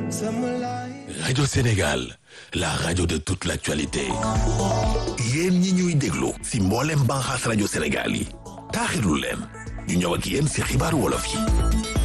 Radio Sénégal, la radio de toute l'actualité. yéen ñi ñuy déglu si mboolem banxaas Radio Sénégal yi taaxirlu leen ñu ñëw ak yéen si xibaaru wolof yi.